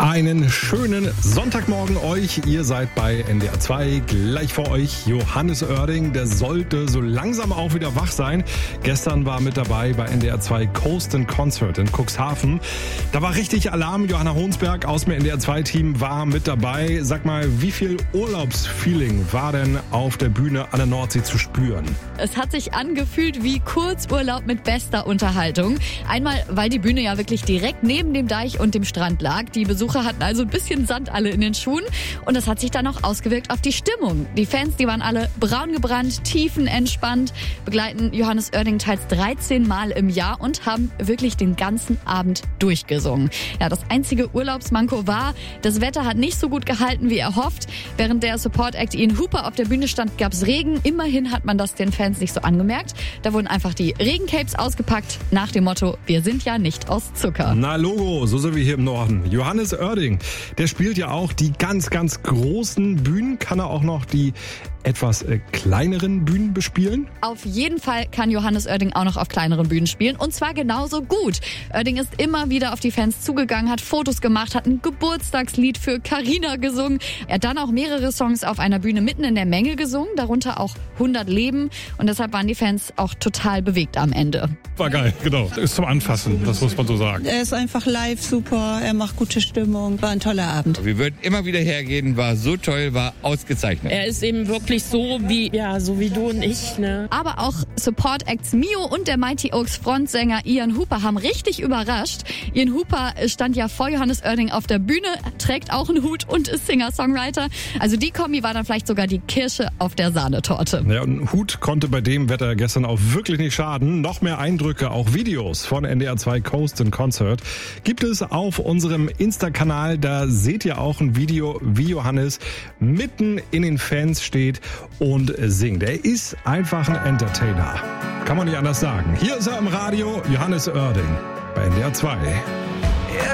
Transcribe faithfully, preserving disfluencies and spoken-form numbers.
Einen schönen Sonntagmorgen euch. Ihr seid bei N D R zwei. Gleich vor euch Johannes Oerding. Der sollte so langsam auch wieder wach sein. Gestern war mit dabei bei N D R zwei Coast and Concert in Cuxhaven. Da war richtig Alarm. Johanna Honsberg aus dem N D R zwei Team war mit dabei. Sag mal, wie viel Urlaubsfeeling war denn auf der Bühne an der Nordsee zu spüren? Es hat sich angefühlt wie Kurzurlaub mit bester Unterhaltung. Einmal, weil die Bühne ja wirklich direkt neben dem Deich und dem Strand lag. Die Besucher hatten also ein bisschen Sand alle in den Schuhen. Und das hat sich dann auch ausgewirkt auf die Stimmung. Die Fans, die waren alle braun gebrannt, tiefenentspannt, begleiten Johannes Oerding teils dreizehn Mal im Jahr und haben wirklich den ganzen Abend durchgesungen. Ja, das einzige Urlaubsmanko war, das Wetter hat nicht so gut gehalten, wie erhofft. Während der Support-Act Ian Hooper auf der Bühne stand, gab's Regen. Immerhin hat man das den Fans nicht so angemerkt. Da wurden einfach die Regencapes ausgepackt, nach dem Motto, wir sind ja nicht aus Zucker. Na Logo, so sind wir hier im Norden. Johannes Oerding, der spielt ja auch die ganz, ganz großen Bühnen. Kann er auch noch die etwas äh, kleineren Bühnen bespielen? Auf jeden Fall kann Johannes Oerding auch noch auf kleineren Bühnen spielen. Und zwar genauso gut. Oerding ist immer wieder auf die Fans zugegangen, hat Fotos gemacht, hat ein Geburtstagslied für Carina gesungen. Er hat dann auch mehrere Songs auf einer Bühne mitten in der Menge gesungen, darunter auch hundert Leben. Und deshalb waren die Fans auch total bewegt am Ende. War geil, genau. Ist zum Anfassen, das muss man so sagen. Er ist einfach live super, er macht gute Stimmung, war ein toller Abend. Wir würden immer wieder hergehen, war so toll, war ausgezeichnet. Er ist eben wirklich so wie, ja, so wie du und ich, ne? Aber auch Support-Acts Mio und der Mighty Oaks Frontsänger Ian Hooper haben richtig überrascht. Ian Hooper stand ja vor Johannes Oerding auf der Bühne, trägt auch einen Hut und ist Singer-Songwriter. Also die Kombi war dann vielleicht sogar die Kirsche auf der Sahnetorte. Ja, und ein Hut konnte bei dem Wetter gestern auch wirklich nicht schaden. Noch mehr Eindrücke, auch Videos von N D R zwei Coast and Concert gibt es auf unserem Insta-Kanal. Da seht ihr auch ein Video, wie Johannes mitten in den Fans steht und singt. Er ist einfach ein Entertainer. Kann man nicht anders sagen. Hier ist er im Radio, Johannes Oerding bei N D R zwei.